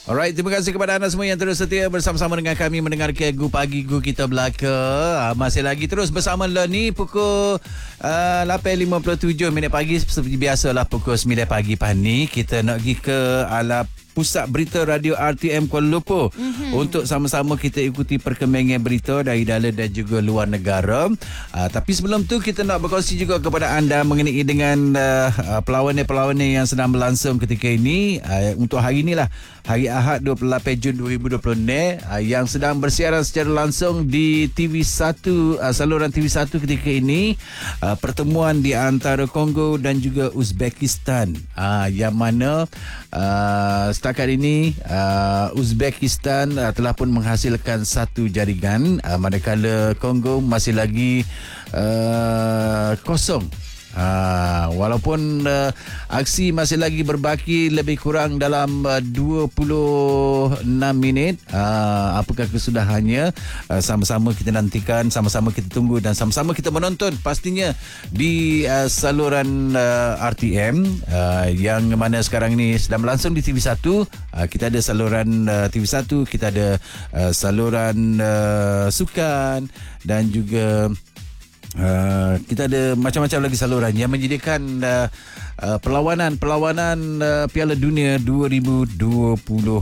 Alright, terima kasih kepada anda semua yang terus setia bersama-sama dengan kami mendengar Gu Pagi Gu Kita Belaka. Masih lagi terus bersama Leni pukul 8.57 pagi. Seperti biasalah pukul 9 pagi ni kita nak pergi ke Pusat Berita Radio RTM Kuala Lumpur untuk sama-sama kita ikuti perkembangan berita dari dalam dan juga luar negara. Tapi sebelum tu kita nak berkongsi juga kepada anda mengenai dengan perlawanan-perlawanan yang sedang berlangsung ketika ini. Untuk hari inilah, hari Ahad 28 Jun 2020 yang sedang bersiaran secara langsung di TV1, saluran TV1 ketika ini, pertemuan di antara Kongo dan juga Uzbekistan, yang mana setakat ini Uzbekistan telah pun menghasilkan satu jaringan, manakala Kongo masih lagi kosong. Walaupun aksi masih lagi berbaki lebih kurang dalam 26 minit, apakah kesudahannya, sama-sama kita nantikan, sama-sama kita tunggu dan sama-sama kita menonton pastinya di saluran RTM yang mana sekarang ini sedang berlangsung di TV1. Kita ada saluran TV1, kita ada saluran sukan dan juga kita ada macam-macam lagi saluran yang menyediakan perlawanan Piala Dunia 2026.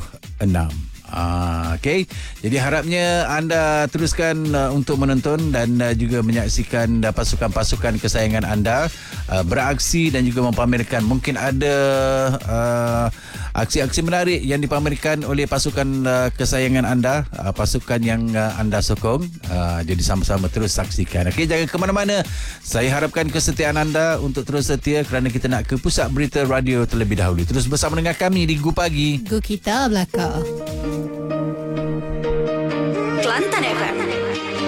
Okey. Jadi harapnya anda teruskan untuk menonton dan juga menyaksikan pasukan-pasukan kesayangan anda beraksi dan juga mempamerkan. Mungkin ada aksi-aksi menarik yang dipamerkan oleh pasukan kesayangan anda, pasukan yang anda sokong. Jadi sama-sama terus saksikan. Okey, jangan ke mana-mana. Saya harapkan kesetiaan anda untuk terus setia kerana kita nak ke Pusat Berita Radio terlebih dahulu. Terus bersama dengan kami di Gu Pagi Gu Kita Belaka. Kelantan FM.